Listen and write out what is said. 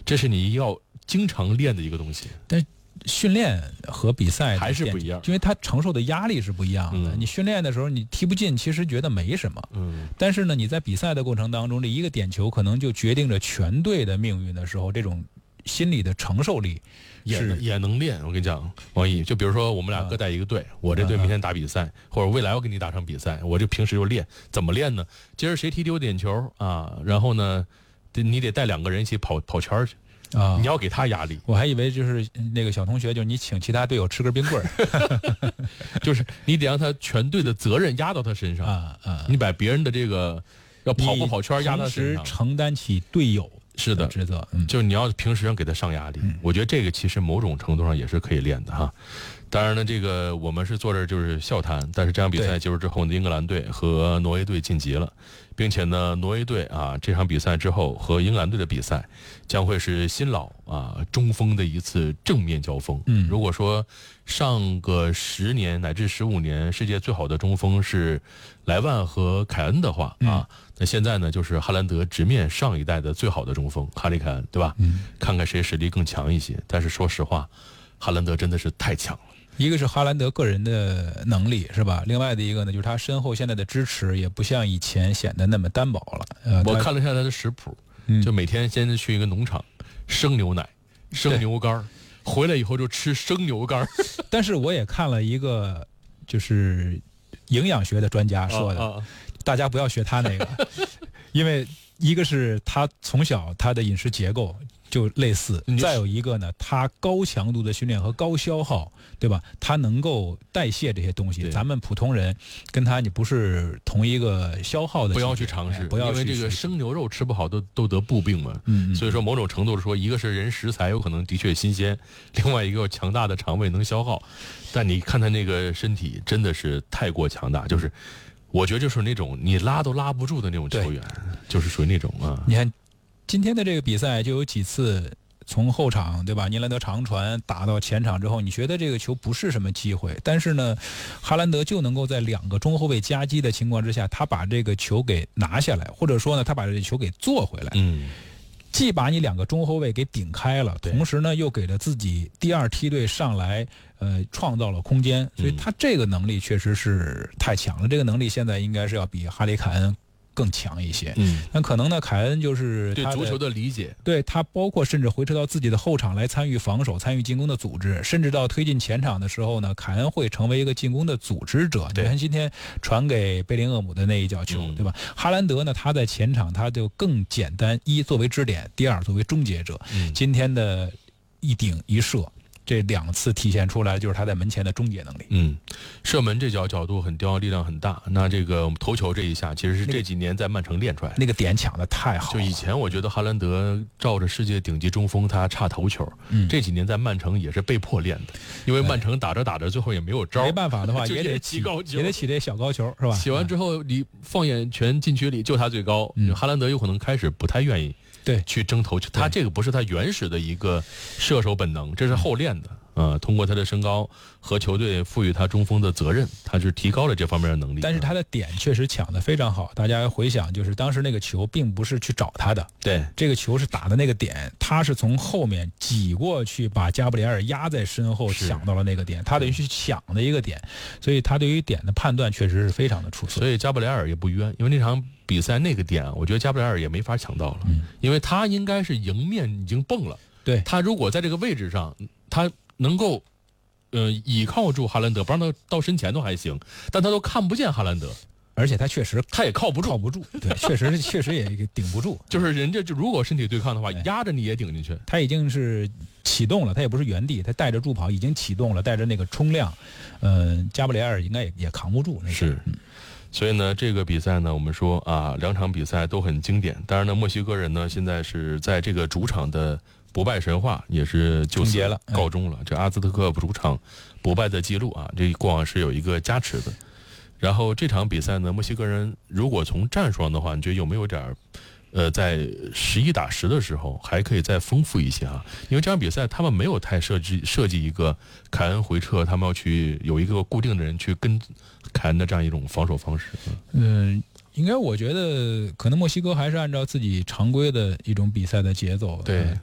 这是你要经常练的一个东西。 但训练和比赛还是不一样， 因为他承受的压力是不一样的。你训练的时候你踢不进，其实觉得没什么。但是呢，你在比赛的过程当中，这一个点球可能就决定着全队的命运的时候，这种心理的承受力也能练。我跟你讲，王毅，就比如说我们俩各带一个队，我这队明天打比赛，或者未来我跟你打场比赛，我这平时就练。怎么练呢？今儿谁踢丢点球啊？然后呢，你得带2个人一起跑圈去。你要给他压力。 我还以为就是那个小同学，就是你请其他队友吃根冰棍儿， 就是你得让他全队的责任压到他身上你把别人的这个要跑步跑圈压到身上， 承担起队友是的职责。 就是你要平时让给他上压力。我觉得这个其实某种程度上也是可以练的哈。当然呢，这个我们是坐这儿就是笑谈，但是这场比赛结束之后，英格兰队和挪威队晋级了，并且呢，挪威队这场比赛之后和英格兰队的比赛将会是新老中锋的一次正面交锋。如果说上个10年乃至15年世界最好的中锋是莱万和凯恩的话那现在呢就是哈兰德直面上一代的最好的中锋哈里凯恩，对吧？看看谁实力更强一些。但是说实话，哈兰德真的是太强了。 一个是哈兰德个人的能力，是吧？另外的一个呢，就是他身后现在的支持也不像以前显得那么单薄了。 我看了一下他的食谱，就每天先去一个农场生牛奶、生牛肝，回来以后就吃生牛肝。 但是我也看了一个就是营养学的专家说的，大家不要学他那个，因为一个是他从小他的饮食结构就类似，再有一个呢，他高强度的训练和高消耗，对吧？他能够代谢这些东西。咱们普通人跟他你不是同一个消耗的， 不要去尝试， 不要因为这个生牛肉吃不好都得步病嘛。所以说某种程度说，一个是人食材有可能的确新鲜，另外一个强大的肠胃能消耗。但你看他那个身体真的是太过强大，就是我觉得就是那种你拉都拉不住的那种球员，就是属于那种你看。今天的这个比赛就有几次从后场，对吧？尼兰德长传打到前场之后，你觉得这个球不是什么机会，但是呢，哈兰德就能够在2个中后卫夹击的情况之下，他把这个球给拿下来，或者说呢，他把这个球给做回来。既把你2个中后卫给顶开了，同时呢，又给了自己第2梯队上来，创造了空间，所以他这个能力确实是太强了。这个能力现在应该是要比哈里凯恩更强一些。那可能呢，凯恩就是对足球的理解， 对他包括甚至回撤到自己的后场来参与防守、参与进攻的组织，甚至到推进前场的时候呢，凯恩会成为一个进攻的组织者。你看今天传给贝林厄姆的那一脚球，对吧？哈兰德呢，他在前场他就更简单，一作为支点，第2作为终结者。今天的一顶一射，这2次体现出来就是他在门前的终结能力。 射门这角度很刁，力量很大。那这个我们头球这一下，其实是这几年在曼城练出来的。 那个点抢的太好了。 就以前我觉得哈兰德照着世界顶级中锋他差头球，这几年在曼城也是被迫练的，因为曼城打着打着最后也没有招， 没办法的话也得起高球， 也得起这小高球，是吧？ 起完之后你放眼全禁区里就他最高，哈兰德有可能开始不太愿意去争头球，他这个不是他原始的一个射手本能，这是后练的。通过他的身高和球队赋予他中锋的责任，他是提高了这方面的能力。 但是他的点确实抢得非常好，大家回想，就是当时那个球并不是去找他的， 对， 这个球是打的那个点，他是从后面挤过去，把加布里埃尔压在身后，抢到了那个点，他等于去抢的一个点，所以他对于点的判断确实是非常的出色。 所以加布里埃尔也不冤，因为那场比赛那个点，我觉得加布里埃尔也没法抢到了，因为他应该是迎面已经蹦了， 对， 他如果在这个位置上，他能够倚靠住哈兰德，不让他到身前都还行，但他都看不见哈兰德， 而且他确实他也靠不住， 对，确实也顶不住。 就是人家就如果身体对抗的话，压着你也顶进去。 他已经是启动了，他也不是原地，他带着助跑已经启动了，带着那个冲量，加布里埃尔应该也扛不住。 是。所以呢，这个比赛呢，我们说2场比赛都很经典。当然呢，墨西哥人呢现在是在这个主场的不败神话也是就此告终了。这阿兹特克主场不败的记录这过往是有一个加持的。然后这场比赛呢，墨西哥人如果从战术上的话，你觉得有没有点在11打10的时候还可以再丰富一些因为这场比赛他们没有太设计一个凯恩回撤，他们要去有一个固定的人去跟凯恩的这样一种防守方式。 应该我觉得可能墨西哥还是按照自己常规的一种比赛的节奏。 对。